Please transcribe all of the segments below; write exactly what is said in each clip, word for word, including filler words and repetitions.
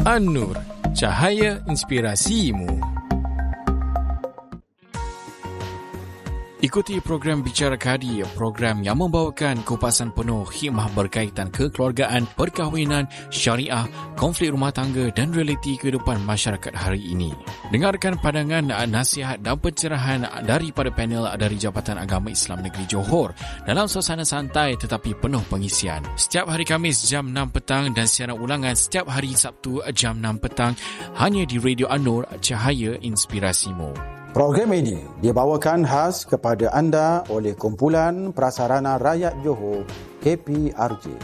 An-Nur, cahaya inspirasimu. Ikuti program Bicara Kadi, program yang membawakan kupasan penuh hikmah berkaitan kekeluargaan, perkahwinan, syariah, konflik rumah tangga dan realiti kehidupan masyarakat hari ini. Dengarkan pandangan, nasihat dan pencerahan daripada panel dari Jabatan Agama Islam Negeri Johor dalam suasana santai tetapi penuh pengisian. Setiap hari Khamis jam enam petang dan siaran ulangan setiap hari Sabtu jam enam petang hanya di Radio An-Nur, cahaya inspirasimu. Program ini dibawakan khas kepada anda oleh Kumpulan Prasarana Rakyat Johor, K P R J.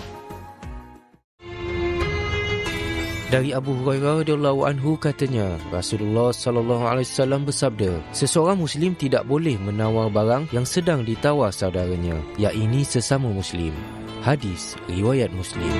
Dari Abu Hurairah radhiyallahu anhu katanya, Rasulullah sallallahu alaihi wasallam bersabda, seseorang Muslim tidak boleh menawar barang yang sedang ditawar saudaranya, iaitu sesama Muslim. Hadis riwayat Muslim.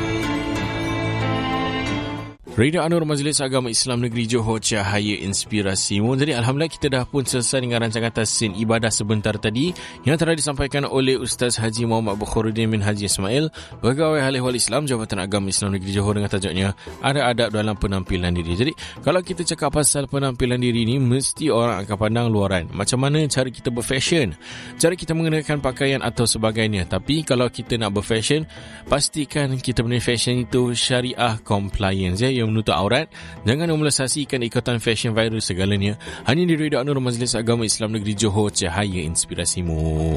Radio An-Nur, Majlis Agama Islam Negeri Johor, cahaya inspirasimu. Jadi Alhamdulillah kita dah pun selesai dengan rancangan tasin ibadah sebentar tadi yang telah disampaikan oleh Ustaz Haji Muhammad Bukhuruddin bin Haji Ismail, Pegawai Halih Wali Islam Jabatan Agama Islam Negeri Johor, dengan tajuknya Ada Adab Dalam Penampilan Diri. Jadi kalau kita cakap pasal penampilan diri ni, mesti orang akan pandang luaran. Macam mana cara kita berfashion, cara kita mengenakan pakaian atau sebagainya. Tapi kalau kita nak berfashion, pastikan kita punya fashion itu syariah compliance, ya, yang menutup aurat. Jangan memelasasikan ikutan fashion virus segalanya. Hanya di Radio An-Nur, Majlis Agama Islam Negeri Johor, cahaya inspirasimu.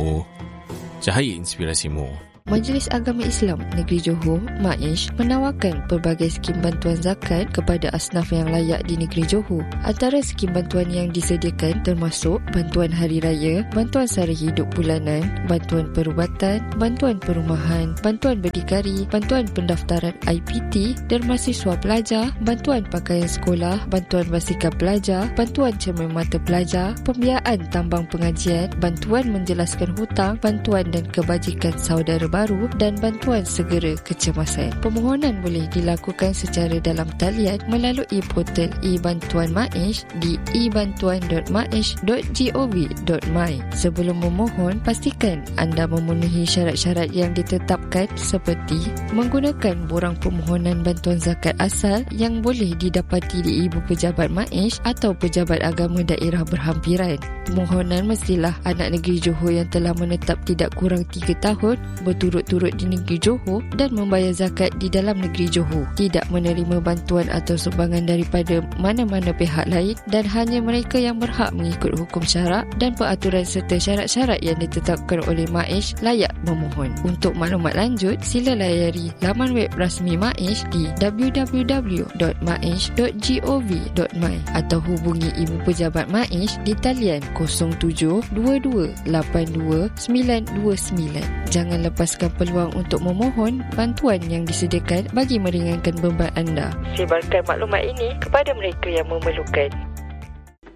Cahaya inspirasimu. Majlis Agama Islam Negeri Johor, M A I S, menawarkan pelbagai skim bantuan zakat kepada asnaf yang layak di Negeri Johor. Antara skim bantuan yang disediakan termasuk bantuan hari raya, bantuan sara hidup bulanan, bantuan perubatan, bantuan perumahan, bantuan berdikari, bantuan pendaftaran I P T dan mahasiswa pelajar, bantuan pakaian sekolah, bantuan basikal pelajar, bantuan cermin mata pelajar, pembiayaan tambang pengajian, bantuan menjelaskan hutang, bantuan dan kebajikan saudara baru dan bantuan segera kecemasan. Permohonan boleh dilakukan secara dalam talian melalui portal e-bantuan M A I S di e bantuan dot maish dot gov dot my. Sebelum memohon, pastikan anda memenuhi syarat-syarat yang ditetapkan seperti menggunakan borang permohonan bantuan zakat asal yang boleh didapati di ibu pejabat M A I S atau pejabat agama daerah berhampiran. Permohonan mestilah anak negeri Johor yang telah menetap tidak kurang tiga tahun, berturut-turut di negeri Johor dan membayar zakat di dalam negeri Johor, tidak menerima bantuan atau sumbangan daripada mana-mana pihak lain, dan hanya mereka yang berhak mengikut hukum syarak dan peraturan serta syarat-syarat yang ditetapkan oleh M A I S layak memohon. Untuk maklumat lanjut, sila layari laman web rasmi M A I S di w w w dot maish dot gov dot my atau hubungi ibu pejabat M A I S di talian kosong tujuh dua dua lapan dua sembilan dua sembilan. Jangan lepaskan peluang untuk memohon bantuan yang disediakan bagi meringankan beban anda. Sebarkan maklumat ini kepada mereka yang memerlukan.